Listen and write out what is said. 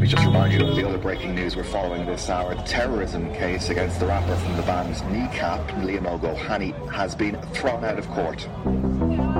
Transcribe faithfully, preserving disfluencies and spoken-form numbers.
me just remind you of the other breaking news we're following this hour. The terrorism case against the rapper from the band Kneecap, Liam O'Gohany, has been thrown out of court.